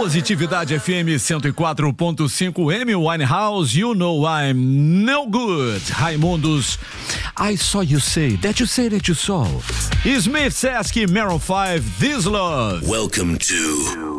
Positividade FM 104.5, Amy Winehouse, You Know I'm No Good. Raimundos, I Saw You Say That You Say That You Saw. Smith Sesc, Maroon 5, This Love. Welcome to